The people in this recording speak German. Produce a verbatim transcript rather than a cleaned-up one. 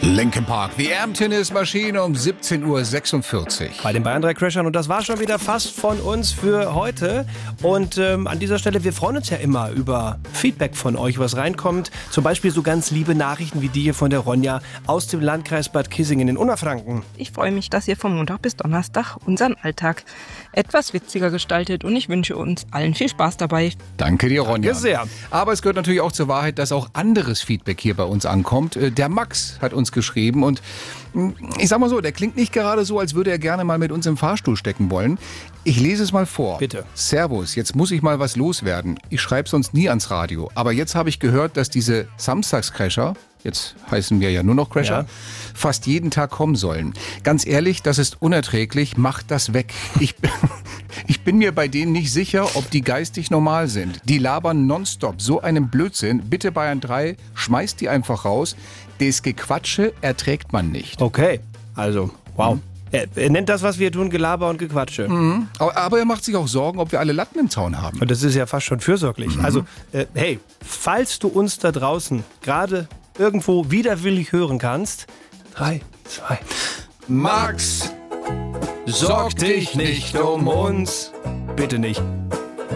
Linkin Park, The Emptiness Machine um siebzehn Uhr sechsundvierzig. Bei den Bayern drei Crashern. Und das war schon wieder fast von uns für heute. Und ähm, an dieser Stelle, wir freuen uns ja immer über Feedback von euch, was reinkommt. Zum Beispiel so ganz liebe Nachrichten wie die hier von der Ronja aus dem Landkreis Bad Kissingen in Unterfranken. Ich freue mich, dass ihr von Montag bis Donnerstag unseren Alltag etwas witziger gestaltet. Und ich wünsche uns allen viel Spaß dabei. Danke dir, Ronja. Danke sehr. Aber es gehört natürlich auch zur Wahrheit, dass auch anderes Feedback hier bei uns ankommt. Der Max hat uns geschrieben und ich sag mal so, der klingt nicht gerade so, als würde er gerne mal mit uns im Fahrstuhl stecken wollen. Ich lese es mal vor. Bitte. Servus, jetzt muss ich mal was loswerden. Ich schreibe sonst nie ans Radio. Aber jetzt habe ich gehört, dass diese Samstagscrasher, jetzt heißen wir ja nur noch Crasher, Ja. fast jeden Tag kommen sollen. Ganz ehrlich, das ist unerträglich. Macht das weg. Ich, ich bin mir bei denen nicht sicher, ob die geistig normal sind. Die labern nonstop so einen Blödsinn. Bitte Bayern drei, schmeißt die einfach raus. Das Gequatsche erträgt man nicht. Okay, also, wow. Mhm. Er, er nennt das, was wir tun, Gelaber und Gequatsche. Mhm. Aber, aber er macht sich auch Sorgen, ob wir alle Latten im Zaun haben. Und das ist ja fast schon fürsorglich. Mhm. Also, äh, hey, falls du uns da draußen gerade irgendwo widerwillig hören kannst, drei, zwei. Max, Sorg dich nicht um uns. Bitte nicht.